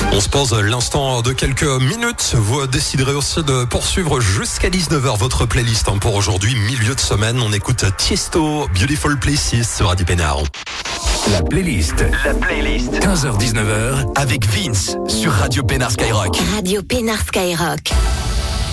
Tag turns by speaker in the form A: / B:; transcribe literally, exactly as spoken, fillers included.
A: On se pose l'instant de quelques minutes. Vous déciderez aussi de poursuivre jusqu'à dix-neuf heures votre playlist pour aujourd'hui, milieu de semaine. On écoute Tiesto, Beautiful Places sur Radio Pénard.
B: La playlist. La playlist. quinze heures dix-neuf heures avec Vince sur Radio Pénard Skyrock.
C: Radio Pénard Skyrock.